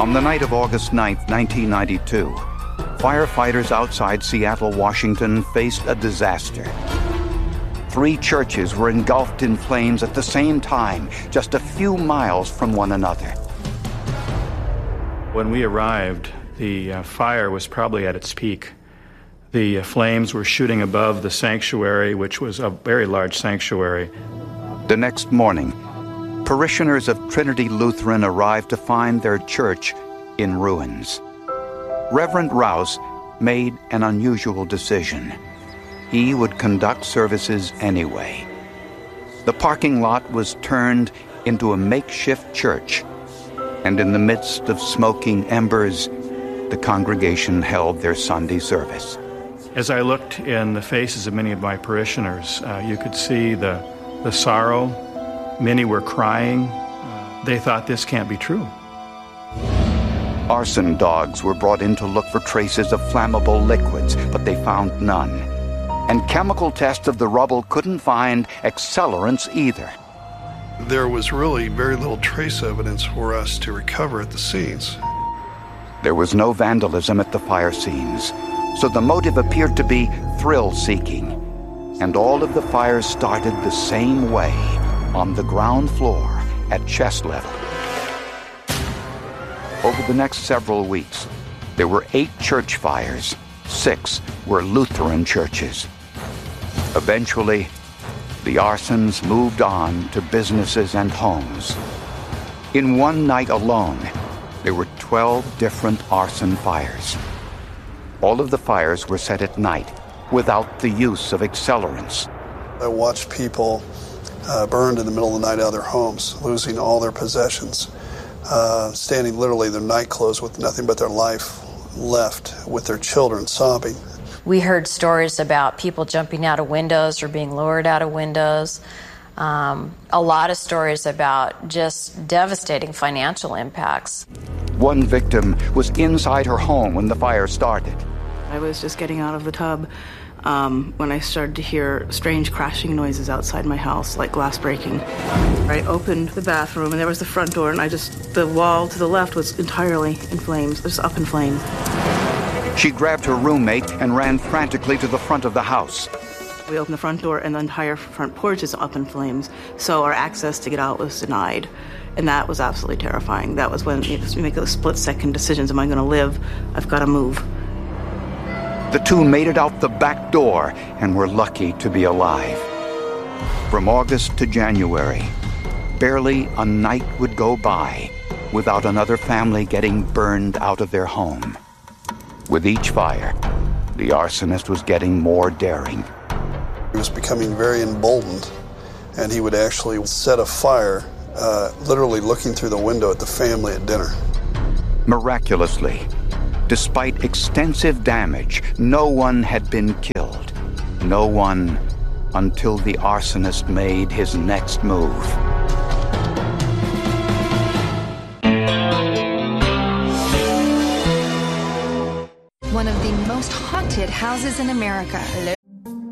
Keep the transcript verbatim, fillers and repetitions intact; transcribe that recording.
On the night of August ninth, nineteen ninety-two, firefighters outside Seattle, Washington faced a disaster. Three churches were engulfed in flames at the same time, just a few miles from one another. When we arrived, the uh, fire was probably at its peak. The uh, flames were shooting above the sanctuary, which was a very large sanctuary. The next morning, parishioners of Trinity Lutheran arrived to find their church in ruins. Reverend Rouse made an unusual decision. He would conduct services anyway. The parking lot was turned into a makeshift church, and in the midst of smoking embers, the congregation held their Sunday service. As I looked in the faces of many of my parishioners, uh, you could see the, the sorrow. Many were crying. Uh, they thought, this can't be true. Arson dogs were brought in to look for traces of flammable liquids, but they found none. And chemical tests of the rubble couldn't find accelerants either. There was really very little trace evidence for us to recover at the scenes. There was no vandalism at the fire scenes, so the motive appeared to be thrill-seeking. And all of the fires started the same way, on the ground floor at chest level. Over the next several weeks, there were eight church fires. Six were Lutheran churches. Eventually, the arsons moved on to businesses and homes. In one night alone, there were twelve different arson fires. All of the fires were set at night, without the use of accelerants. I watched people uh, burned in the middle of the night out of their homes, losing all their possessions, uh, standing literally in their night clothes with nothing but their life left, with their children sobbing. We heard stories about people jumping out of windows or being lowered out of windows. Um, a lot of stories about just devastating financial impacts. One victim was inside her home when the fire started. I was just getting out of the tub um, when I started to hear strange crashing noises outside my house, like glass breaking. I opened the bathroom, and there was the front door, and I just, the wall to the left was entirely in flames, just up in flames. She grabbed her roommate and ran frantically to the front of the house. We opened the front door, and the entire front porch is up in flames, so our access to get out was denied. And that was absolutely terrifying. That was when you make those split-second decisions. Am I going to live? I've got to move. The two made it out the back door and were lucky to be alive. From August to January, barely a night would go by without another family getting burned out of their home. With each fire, the arsonist was getting more daring. He was becoming very emboldened, and he would actually set a fire, uh, literally looking through the window at the family at dinner. Miraculously, despite extensive damage, no one had been killed. No one until the arsonist made his next move. One of the most haunted houses in America.